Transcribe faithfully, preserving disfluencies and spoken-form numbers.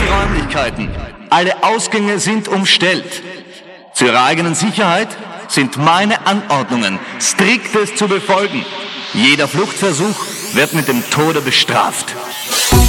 die Räumlichkeiten. Alle Ausgänge sind umstellt. Zu Ihrer eigenen Sicherheit sind meine Anordnungen striktest zu befolgen. Jeder Fluchtversuch wird mit dem Tode bestraft.